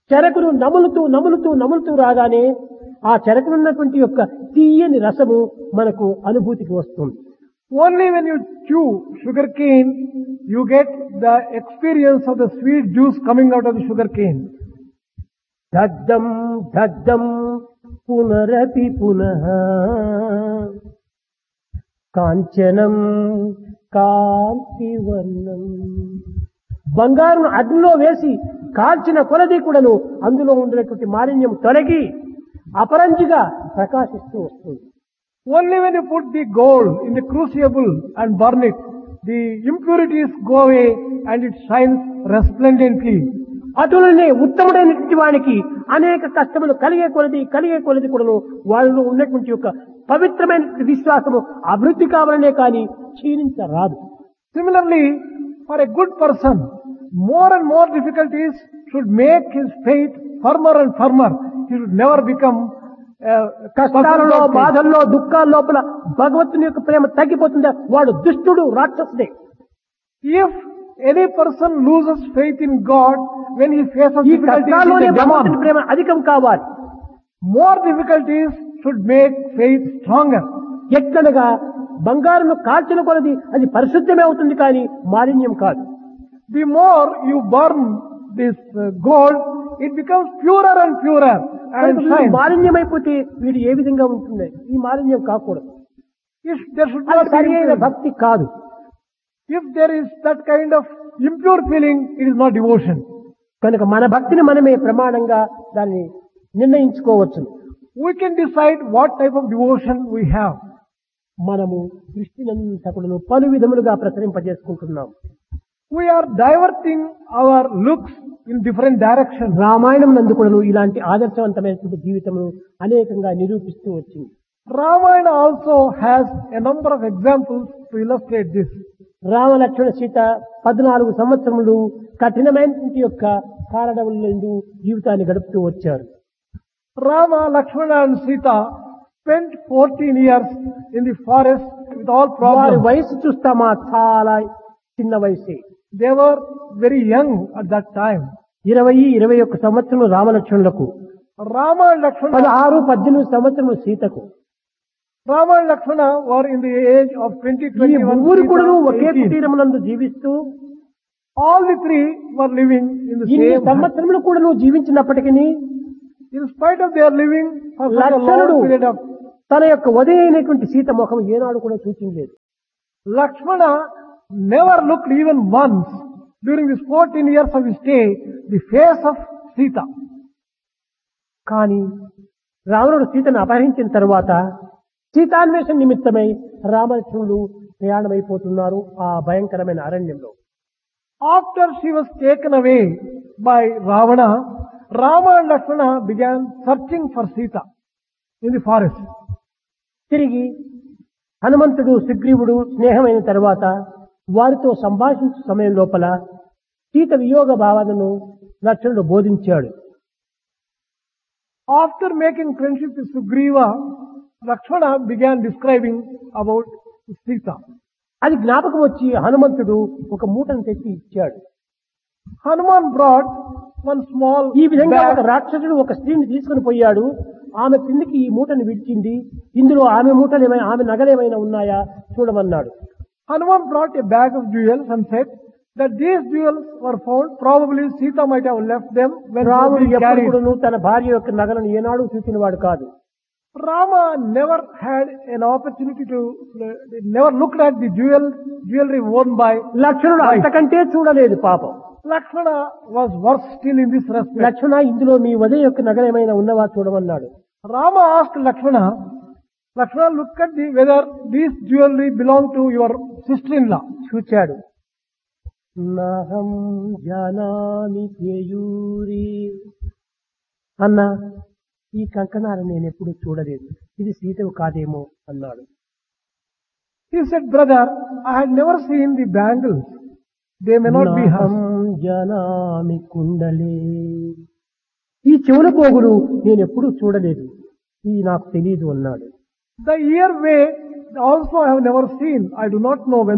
చెరకును నములుతూ నములుతూ నములుతూ రాగానే ఆ చెరకునున్నటువంటి యొక్క తీయని రసము మనకు అనుభూతికి వస్తుంది. Only when you chew sugar cane, you get the experience of the sweet juice coming out of the sugar cane. దగ్ధం దగ్ధం పునరపి పునః కాంచనం కాంతివర్ణం. బంగారును అగ్నిలో వేసి కాల్చిన కొలది కూడాను అందులో ఉండేటువంటి మాలిన్యం తొలగి అపరంజిగా ప్రకాశిస్తూ వస్తుంది. Only when you put the gold in the crucible and burn it, the impurities go away and it shines resplendently. అటులనే ఉత్తముడైనటువంటి వానికి అనేక కష్టములు కలిగే కొలది కూడాను వాళ్ళలో ఉన్నటువంటి యొక్క పవిత్రమైన విశ్వాసము అభివృద్ధి కావాలనే కానీ క్షీణించరాదు. Similarly, for a good person, more and more difficulties should make his faith firmer and firmer. He should never become కష్టాలలో బాధల్లో దుఃఖాల లోపల భగవంతుని యొక్క ప్రేమ తగ్గిపోతుందా వాడు దుష్టుడు రాక్షసుడే. If any person loses faith in God when he faces ఈ difficulties, కష్టాల్లోనే భగవంతుని ప్రేమ అధికం కావాలి. more difficulties should make faith stronger. ఎట్లనగా బంగారును కాల్చిన కొలది అది పరిశుద్ధమే అవుతుంది కానీ మాలిన్యం కాదు. The more you burn this gold, it becomes purer and purer and shines. మాలిన్యమైపోతే వీడు ఏ విధంగా ఉంటుంది? ఈ మాలిన్యం కాకూడదు. If there should అది not be సరైన impurity. భక్తి కాదు. If there is that kind of impure feeling, it is not devotion. కనుక మన భక్తిని మనమే ప్రమాణంగా దాన్ని నిర్ణయించుకోవచ్చు. We can decide what type of devotion we have. మనము దృష్టినంతకులను పలు విధములుగా ప్రసరింపజేసుకుంటున్నాం. We are diverting our looks in different directions. Ramayanam నందుకులను ఇలాంటి ఆదర్శవంతమైనటువంటి జీవితమును అనేకంగా నిరూపిస్తూ వచ్చింది. Ramayana also has a number of examples to illustrate this. Rama Lakshmana Sita 14 సంవత్సరములు కఠినమైనటువంటి యొక్క కారణములందు జీవితాన్ని గడుపుతూ వచ్చారు. Rama, Lakshmana and Sita spent 14 years in the forest with all వారి problems. వయసు చూస్తామా చాలా చిన్న వయసే. They were very young at that time. 20-21 సంవత్సరములు రామలక్ష్మణులకు, Rama and Lakshmana 16-18 సంవత్సరములు సీతకు. Rama and Lakshmana were in the age of 20, ఈ 21, ముగ్గురు కూడా ఒకే 18. కుటీరమునందు జీవిస్తూ All the three were living in the ఇన్ని same house. సంవత్సరములు కూడా జీవించినప్పటికీ In spite of their living for such a లక్ష్మణుడు long period of తన యొక్క వధైనటువంటి సీత ముఖం ఏనాడు కూడా సూచించలేదు. Lakshmana never looked even once during these 14 years of his stay the face of Sita. కానీ రావణుడు సీతను అపహరించిన తరువాత సీతాన్వేషణ నిమిత్తమై రామలక్ష్మణులు ప్రయాణమైపోతున్నారు ఆ భయంకరమైన అరణ్యంలో. After she was taken away by Ravana, Rama and Lakshmana began searching for Sita in the forest. తిరిగి హనుమంతుడు సుగ్రీవుడు స్నేహమైన తరువాత వారితో సంభాషించే సమయం లోపల సీత వియోగ భావనను లక్ష్మణుడు బోధించాడు. After making friendship with Sugriva, Lakshmana began describing about Sita. అది జ్ఞాపకం వచ్చి హనుమంతుడు ఒక మూటను తెచ్చి ఇచ్చాడు. Hanuman brought one small ఈ విధంగా ఒక bag. రాక్షసుడు ఒక స్త్రీని తీసుకుని పోయాడు. ఆమె కిందికి ఈ మూటను విడిచింది. ఇందులో ఆమె మూటలు ఏమైనా ఆమె నగలేమైనా ఉన్నాయా చూడమన్నాడు. Hanuman brought a bag of jewels and said that these jewels were found. Probably Sita might have left them when రాముడు he carried. ఎప్పుడు తన భార్య యొక్క నగలను ఏనాడు చూసినవాడు కాదు. Rama never had an opportunity to, never looked at the jewelry worn by లక్ష్మణుడు wife. అంతకంటే చూడలేదు పాపం. Lakshmana was worse still in this respect. లక్ష్మణ ఇందులో మీ వధయ యొక్క నగలేమైనా ఉన్నవా చూడమన్నాడు. Rama asked Lakshmana, look at whether these jewelry belong to your sister-in-law. చూచాడు. నహం జానామి కేయూరి అన్న ఈ కంకణాలు నేను ఎప్పుడు చూడలేదు, ఇది సీతవు కాదేమో అన్నాడు. He said, brother, I had never seen the bangles. They may not be నహం hers. జానామి కుండలే, ఈ చెవుల పోగులు నేను ఎప్పుడు చూడలేదు, ఇది నాకు తెలియదు అన్నాడు. The earway also I have never seen. I do not know when